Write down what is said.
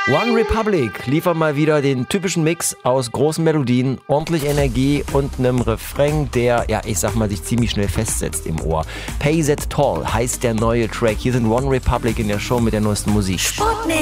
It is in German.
One Republic liefert mal wieder den typischen Mix aus großen Melodien, ordentlich Energie und einem Refrain, der, sich ziemlich schnell festsetzt im Ohr. Pay That Toll heißt der neue Track. Hier sind One Republic in der Show mit der neuesten Musik. Sputnik.